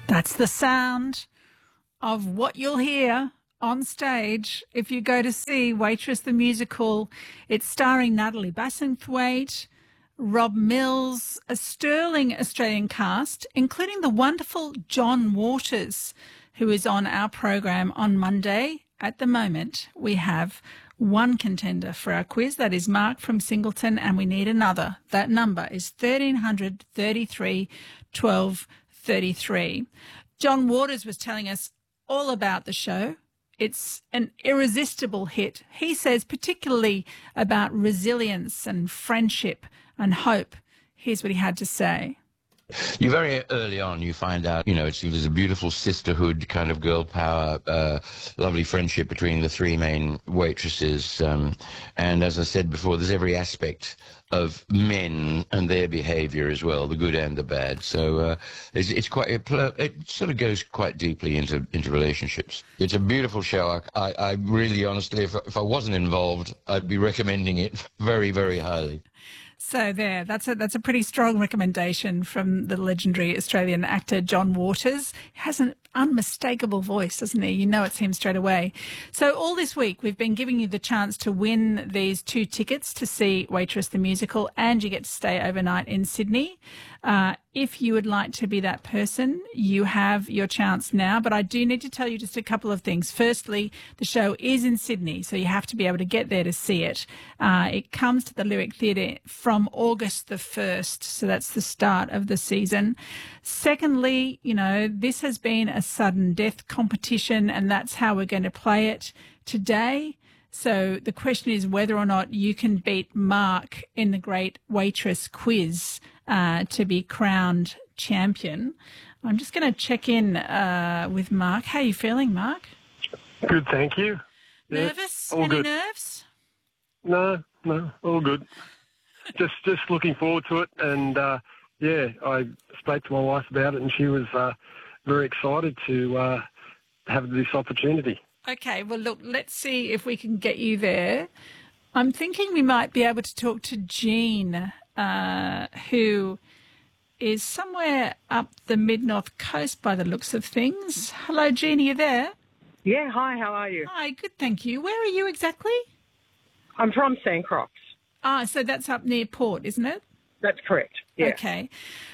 That's the sound of what you'll hear on stage if you go to see Waitress the Musical. It's starring Natalie Bassingthwaite, Rob Mills, a sterling Australian cast, including the wonderful John Waters, who is on our program on Monday. At the moment, we have one contender for our quiz. That is Mark from Singleton, and we need another. That number is 1300 33 12 33. John Waters was telling us all about the show. It's an irresistible hit. He says particularly about resilience and friendship and hope. Here's what he had to say. You very early on, you find out, there's a beautiful sisterhood, kind of girl power, lovely friendship between the three main waitresses. And as I said before, there's every aspect of men and their behavior as well, the good and the bad. So it's quite, it sort of goes quite deeply into relationships. It's a beautiful show. I really, honestly, if I wasn't involved, I'd be recommending it very, very highly. So that's a pretty strong recommendation from the legendary Australian actor John Waters. He has an unmistakable voice, doesn't he? You know it's him straight away. So all this week we've been giving you the chance to win these 2 tickets to see Waitress the Musical, and you get to stay overnight in Sydney. If you would like to be that person, you have your chance now. But I do need to tell you just a couple of things. Firstly, the show is in Sydney, so you have to be able to get there to see it. It comes to the Lyric Theatre from August the 1st, so that's the start of the season. Secondly, this has been a sudden death competition, and that's how we're going to play it today. So the question is whether or not you can beat Mark in the Great Waitress Quiz to be crowned champion. I'm just going to check in with Mark. How are you feeling, Mark? Good, thank you. Nervous? All Any good. nerves? No, all good. just looking forward to it, and I spoke to my wife about it, and she was very excited to have this opportunity. Okay, well, look, let's see if we can get you there. I'm thinking we might be able to talk to Jean, who is somewhere up the mid-north coast by the looks of things. Hello, Jean, are you there? Yeah, hi, how are you? Hi, good, thank you. Where are you exactly? I'm from Sandcroft. So that's up near Port, isn't it? That's correct, yeah. Okay.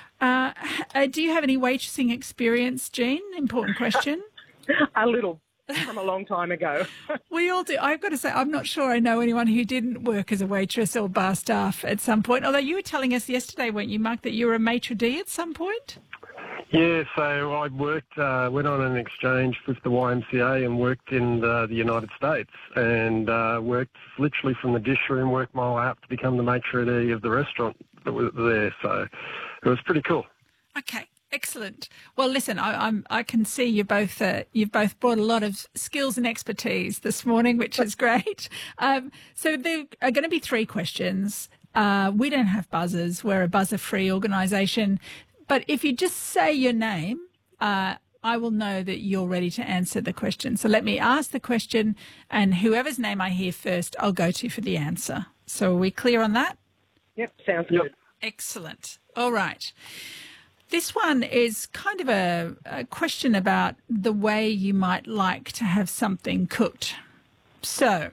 Do you have any waitressing experience, Jean? Important question. A little, from a long time ago. We all do. I've got to say, I'm not sure I know anyone who didn't work as a waitress or bar staff at some point, although you were telling us yesterday, weren't you, Mark, that you were a maitre d' at some point? Yeah, so I went on an exchange with the YMCA and worked in the United States, and worked literally from the dish room, worked my way up to become the maitre d' of the restaurant that was there. So it was pretty cool. Okay. Excellent. Well, listen, I can see you've both brought a lot of skills and expertise this morning, which is great. So there are going to be 3 questions. We don't have buzzers. We're a buzzer-free organisation. But if you just say your name, I will know that you're ready to answer the question. So let me ask the question, and whoever's name I hear first, I'll go to for the answer. So are we clear on that? Yep, sounds good. Excellent. All right. This one is kind of a question about the way you might like to have something cooked. So,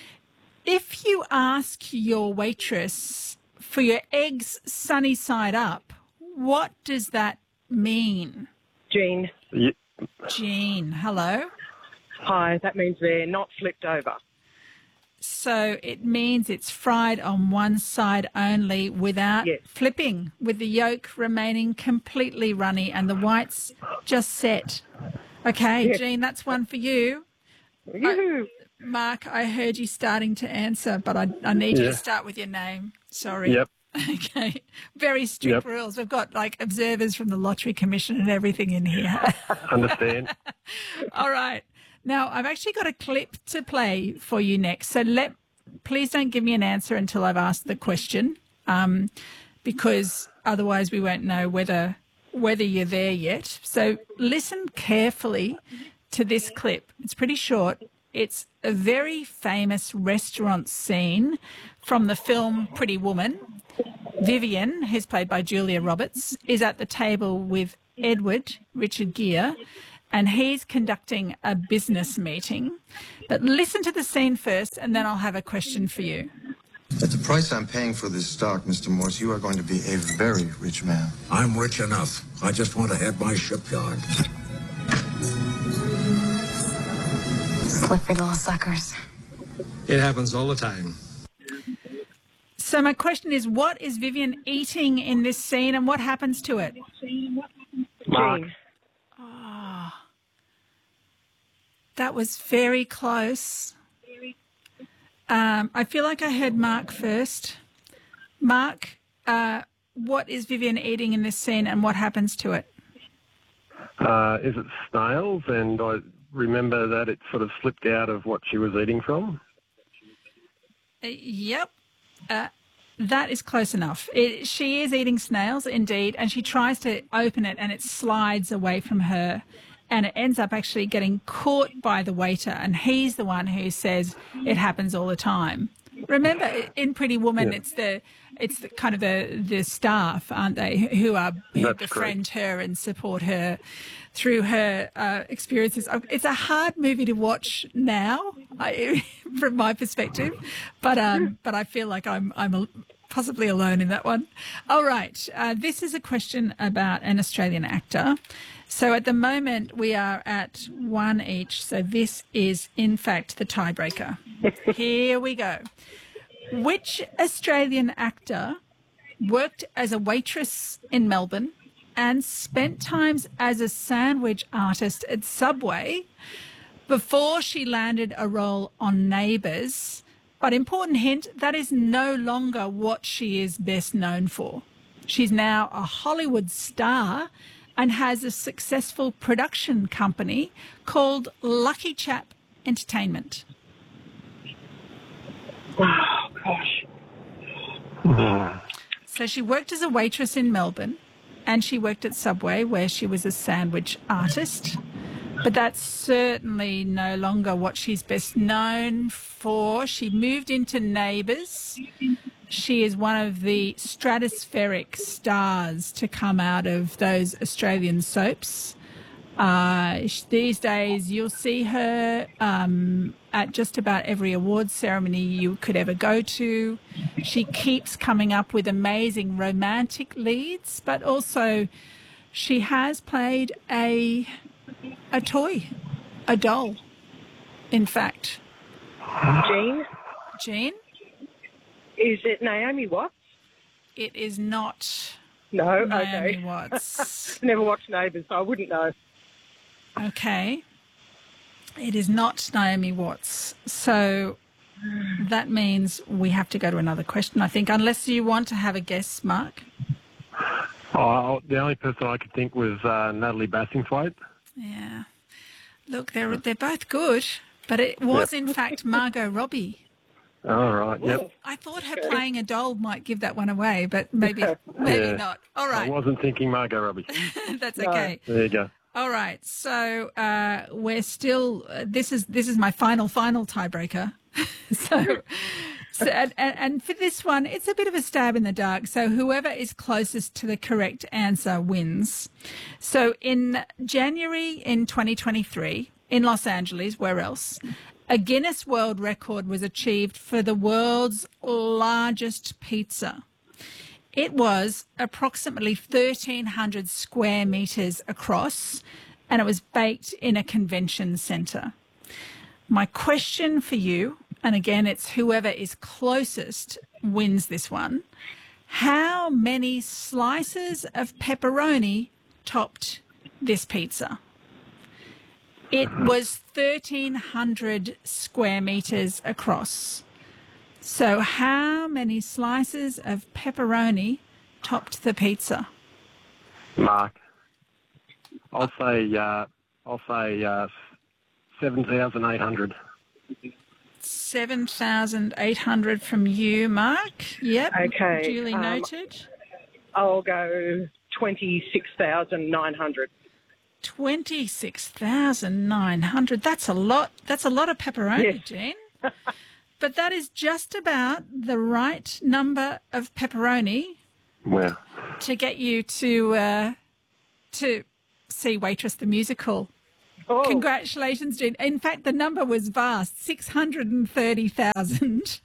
if you ask your waitress for your eggs sunny side up, what does that mean? Jean. Yeah. Jean, hello. Hi, that means they're not flipped over. So it means it's fried on one side only without flipping, with the yolk remaining completely runny and the whites just set. Okay, Jean, that's one for you. Mark, I heard you starting to answer, but I need you to start with your name. Sorry. Yep. Okay. Very strict rules. We've got observers from the Lottery Commission and everything in here. Understand. All right. Now, I've actually got a clip to play for you next. So please don't give me an answer until I've asked the question, because otherwise we won't know whether you're there yet. So listen carefully to this clip. It's pretty short. It's a very famous restaurant scene from the film Pretty Woman. Vivian, who's played by Julia Roberts, is at the table with Edward Richard Gere, and he's conducting a business meeting. But listen to the scene first, and then I'll have a question for you. At the price I'm paying for this stock, Mr. Morse, you are going to be a very rich man. I'm rich enough. I just want to have my shipyard. Slippery little suckers. It happens all the time. So my question is, what is Vivian eating in this scene, and what happens to it? Mark. Jean. That was very close. I feel like I heard Mark first. Mark, what is Vivian eating in this scene, and what happens to it? Is it snails? And I remember that it sort of slipped out of what she was eating from. Yep. That is close enough. She is eating snails, indeed, and she tries to open it, and it slides away from her, and it ends up actually getting caught by the waiter, and he's the one who says it happens all the time. Remember, in Pretty Woman, Yeah. it's the kind of the staff, aren't they, who That's befriend her and support her through her experiences. It's a hard movie to watch now, from my perspective, but I feel like I'm possibly alone in that one. All right, this is a question about an Australian actor. So at the moment we are at one each. So this is in fact the tiebreaker. Here we go. Which Australian actor worked as a waitress in Melbourne and spent times as a sandwich artist at Subway before she landed a role on Neighbours? But important hint, that is no longer what she is best known for. She's now a Hollywood star and has a successful production company called Lucky Chap Entertainment. Oh, gosh. So she worked as a waitress in Melbourne, and she worked at Subway where she was a sandwich artist. But that's certainly no longer what she's best known for. She moved into Neighbours. She is one of the stratospheric stars to come out of those Australian soaps. These days, you'll see her at just about every awards ceremony you could ever go to. She keeps coming up with amazing romantic leads, but also she has played a toy, a doll, in fact. Jean? Jean? Is it Naomi Watts? It is not No, Naomi okay. Watts. Never watched Neighbours, so I wouldn't know. Okay. It is not Naomi Watts. So that means we have to go to another question, I think, unless you want to have a guess, Mark. Oh, the only person I could think was Natalie Bassingthwaighte. Yeah. Look, they're both good, but it was in fact Margot Robbie. All right, yep. I thought her playing a doll might give that one away, but maybe Yeah. not. All right. I wasn't thinking Margot Robbie. That's okay. There you go. All right, so we're still. This is my final tiebreaker. And for this one, it's a bit of a stab in the dark. So whoever is closest to the correct answer wins. So in January in 2023 in Los Angeles, where else? A Guinness World Record was achieved for the world's largest pizza. It was approximately 1,300 square metres across, and it was baked in a convention centre. My question for you, and again, it's whoever is closest wins this one. How many slices of pepperoni topped this pizza? It was 1,300 square metres across. So how many slices of pepperoni topped the pizza? Mark. I'll say 7,800. 7,800 from you, Mark. Yep. Okay, Duly noted. I'll go 26,900. 26,900. That's a lot. That's a lot of pepperoni, Yes. Jean. But that is just about the right number of pepperoni Well, to get you to to see Waitress the musical. Oh, Congratulations, Jean. In fact, the number was vast, 630,000.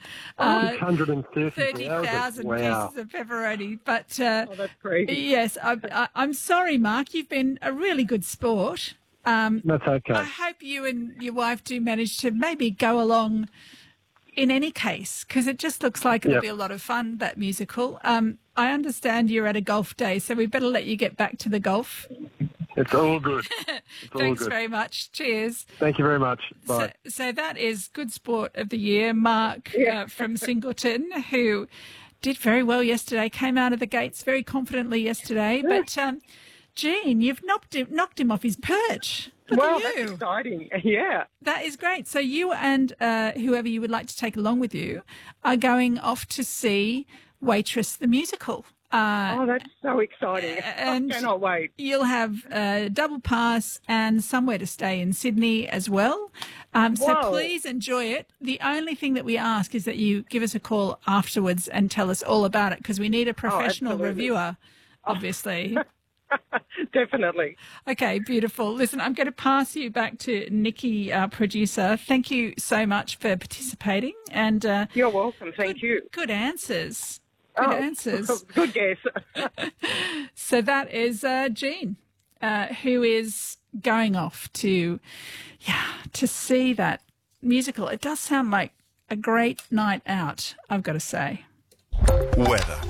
30,000 Wow. pieces of pepperoni. But that's crazy. yes, I'm sorry, Mark. You've been a really good sport. That's okay. I hope you and your wife do manage to maybe go along in any case, because it just looks like it'll Yep. be a lot of fun, that musical. I understand you're at a golf day, so we better let you get back to the golf. It's all good. It's all Thanks good. very much. Cheers. Thank you very much. Bye. So that is Good Sport of the Year, Mark from Singleton, who did very well yesterday, came out of the gates very confidently yesterday. But, Jean, you've knocked him off his perch. Look Well, at that's you. exciting. Yeah. That is great. So you and whoever you would like to take along with you are going off to see Waitress the musical. Oh, that's so exciting. and I cannot wait. You'll have a double pass and somewhere to stay in Sydney as well. So Whoa. please enjoy it. The only thing that we ask is that you give us a call afterwards and tell us all about it, because we need a professional absolutely. reviewer, obviously. Definitely. Okay, beautiful. Listen, I'm going to pass you back to Nikki, our producer. Thank you so much for participating. And You're welcome. Thank you. good answers. Good answers. Good guess. So that is Jean, who is going off to see that musical. It does sound like a great night out, I've got to say. Weather.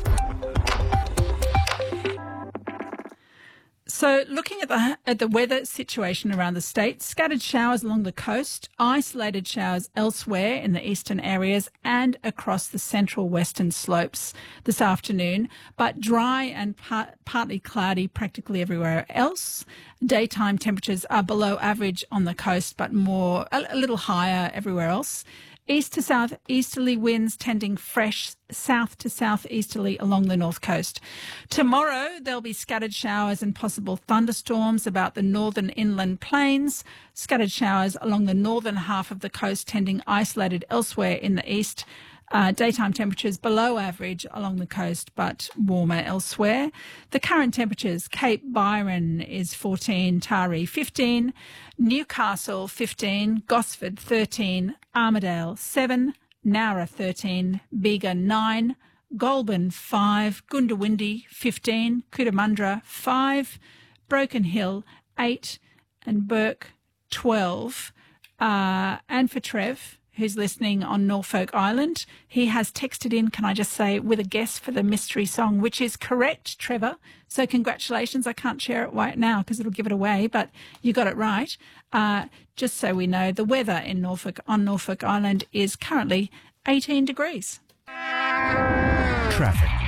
So looking at the weather situation around the state, scattered showers along the coast, isolated showers elsewhere in the eastern areas and across the central western slopes this afternoon, but dry and partly cloudy practically everywhere else. Daytime temperatures are below average on the coast, but a little higher everywhere else. East to south easterly winds tending fresh south to southeasterly along the north coast. Tomorrow there'll be scattered showers and possible thunderstorms about the northern inland plains. Scattered showers along the northern half of the coast tending isolated elsewhere in the east. Daytime temperatures below average along the coast, but warmer elsewhere. The current temperatures: Cape Byron is 14, Taree 15, Newcastle 15, Gosford 13, Armidale 7, Nowra 13, Bega 9, Goulburn 5, Goondiwindi 15, Cootamundra 5, Broken Hill 8, and Burke 12. And for Trev, who's listening on Norfolk Island, he has texted in, can I just say, with a guess for the mystery song, which is correct, Trevor. So congratulations. I can't share it right now because it'll give it away, but you got it right. Just so we know, the weather on Norfolk Island is currently 18 degrees. Traffic.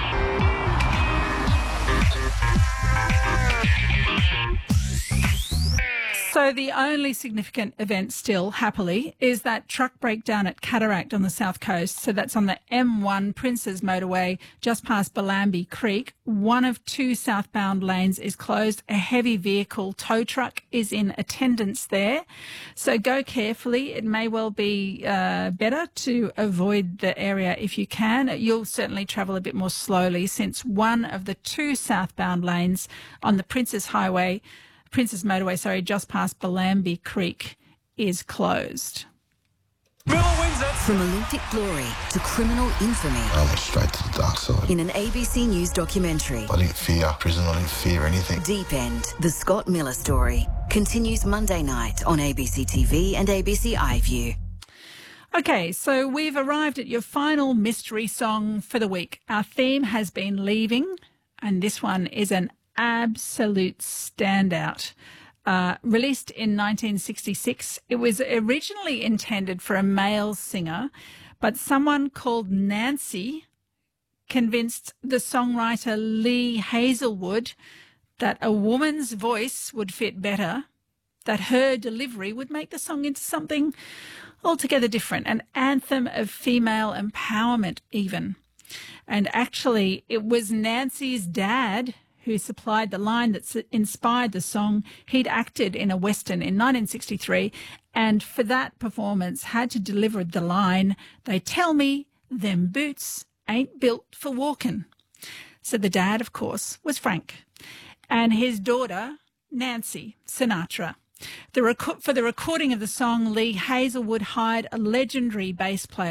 So the only significant event still, happily, is that truck breakdown at Cataract on the south coast. So that's on the M1 Princes motorway just past Bellambi Creek. One of two southbound lanes is closed. A heavy vehicle tow truck is in attendance there. So go carefully. It may well be better to avoid the area if you can. You'll certainly travel a bit more slowly since one of the two southbound lanes on the Princes motorway, just past Bellambi Creek, is closed. From Olympic glory to criminal infamy. I went straight to the dark side. In an ABC News documentary. I didn't fear prison, I didn't fear anything. Deep End, the Scott Miller story, continues Monday night on ABC TV and ABC iView. Okay, so we've arrived at your final mystery song for the week. Our theme has been leaving, and this one is an absolute standout. Released in 1966, it was originally intended for a male singer, but someone called Nancy convinced the songwriter Lee Hazelwood that a woman's voice would fit better, that her delivery would make the song into something altogether different, an anthem of female empowerment even. And actually, it was Nancy's dad who supplied the line that inspired the song. He'd acted in a Western in 1963, and for that performance had to deliver the line, "They tell me them boots ain't built for walking." So the dad, of course, was Frank. and his daughter, Nancy Sinatra. For the recording of the song, Lee Hazelwood hired a legendary bass player